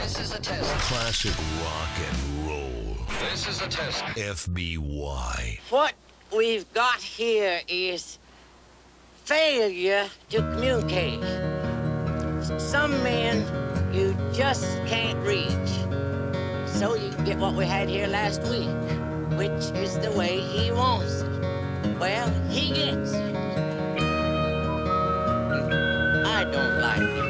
This is a test. Classic rock and roll. This is a test. FBY. What we've got here is failure to communicate. Some men you just can't reach. So you get what we had here last week, which is the way he wants it. Well, he gets it. I don't like it.